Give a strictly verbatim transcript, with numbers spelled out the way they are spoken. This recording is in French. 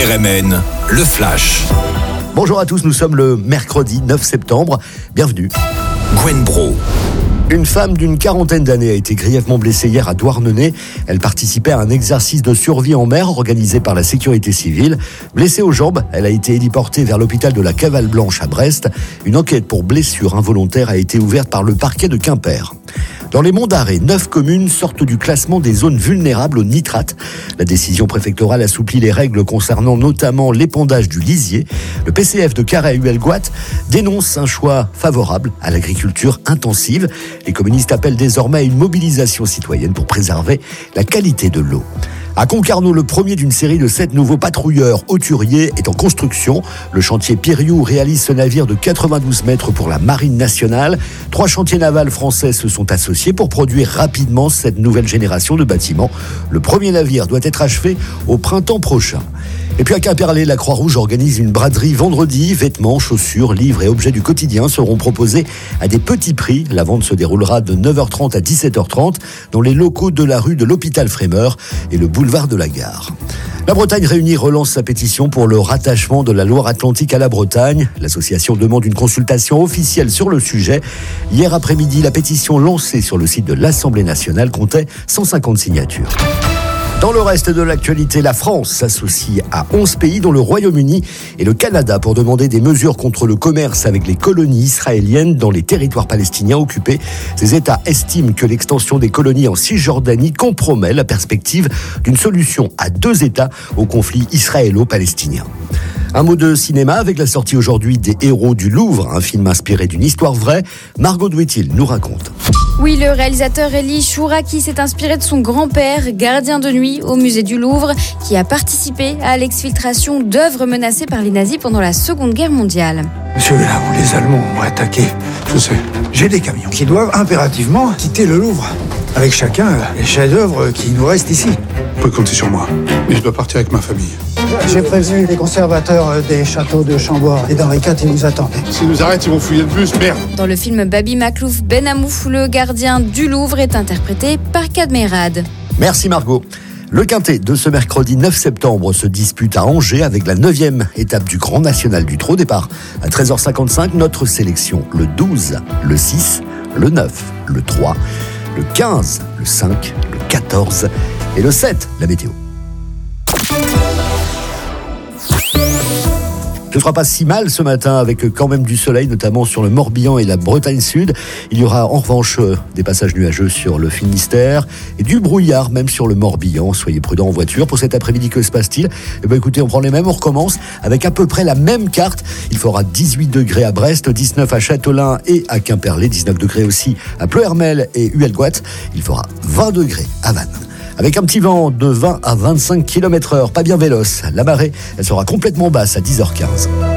R M N, le Flash. Bonjour à tous, nous sommes le mercredi neuf septembre. Bienvenue. Gwen Bro. Une femme d'une quarantaine d'années a été grièvement blessée hier à Douarnenez. Elle participait à un exercice de survie en mer organisé par la sécurité civile. Blessée aux jambes, elle a été héliportée vers l'hôpital de la Cavale Blanche à Brest. Une enquête pour blessure involontaire a été ouverte par le parquet de Quimper. Dans les Monts d'Arrée, neuf communes sortent du classement des zones vulnérables aux nitrates. La décision préfectorale assouplit les règles concernant notamment l'épandage du lisier. Le P C F de Carhaix-Huelgoat dénonce un choix favorable à l'agriculture intensive. Les communistes appellent désormais à une mobilisation citoyenne pour préserver la qualité de l'eau. À Concarneau, le premier d'une série de sept nouveaux patrouilleurs hauturiers est en construction. Le chantier Piriou réalise ce navire de quatre-vingt-douze mètres pour la Marine nationale. Trois chantiers navals français se sont associés pour produire rapidement cette nouvelle génération de bâtiments. Le premier navire doit être achevé au printemps prochain. Et puis à Quimperlé, la Croix-Rouge organise une braderie vendredi. Vêtements, chaussures, livres et objets du quotidien seront proposés à des petits prix. La vente se déroulera de neuf heures trente à dix-sept heures trente dans les locaux de la rue de l'Hôpital Frémeur et le boulevard de la Gare. La Bretagne Réunie relance sa pétition pour le rattachement de la Loire-Atlantique à la Bretagne. L'association demande une consultation officielle sur le sujet. Hier après-midi, la pétition lancée sur le site de l'Assemblée nationale comptait cent cinquante signatures. Dans le reste de l'actualité, la France s'associe à onze pays, dont le Royaume-Uni et le Canada, pour demander des mesures contre le commerce avec les colonies israéliennes dans les territoires palestiniens occupés. Ces États estiment que l'extension des colonies en Cisjordanie compromet la perspective d'une solution à deux États au conflit israélo-palestinien. Un mot de cinéma avec la sortie aujourd'hui des Héros du Louvre, un film inspiré d'une histoire vraie. Margot Douetil nous raconte. Oui, le réalisateur Elie Chouraki s'est inspiré de son grand-père, gardien de nuit au musée du Louvre, qui a participé à l'exfiltration d'œuvres menacées par les nazis pendant la Seconde Guerre mondiale. Celui-là où les Allemands ont attaqué, je sais. J'ai des camions qui doivent impérativement quitter le Louvre, avec chacun les chefs-d'œuvre qui nous restent ici. Vous pouvez compter sur moi, mais je dois partir avec ma famille. J'ai prévenu les conservateurs des châteaux de Chambord et d'Henri quatre, ils nous attendaient. S'ils nous arrêtent, ils vont fouiller le bus, merde. Dans le film Babi Maklouf Ben Amouf, le gardien du Louvre est interprété par Cadmerade. Merci Margot. Le quintet de ce mercredi neuf septembre se dispute à Angers avec la neuvième étape du Grand National du Trot. Départ à treize heures cinquante-cinq. Notre sélection, le douze, le six, le neuf, le trois, le quinze, le cinq, le quatorze et le sept. La météo. Ce ne sera pas si mal ce matin avec quand même du soleil, notamment sur le Morbihan et la Bretagne Sud. Il y aura en revanche des passages nuageux sur le Finistère et du brouillard même sur le Morbihan. Soyez prudents en voiture. Pour cet après-midi, que se passe-t-il ? Eh bien, écoutez, on prend les mêmes, on recommence avec à peu près la même carte. Il fera dix-huit degrés à Brest, dix-neuf à Châtelain et à Quimperlé, dix-neuf degrés aussi à Pleuhermel et Huelgoat. Il fera vingt degrés à Vannes. Avec un petit vent de vingt à vingt-cinq kilomètres heure, pas bien véloce. La marée, elle sera complètement basse à dix heures quinze.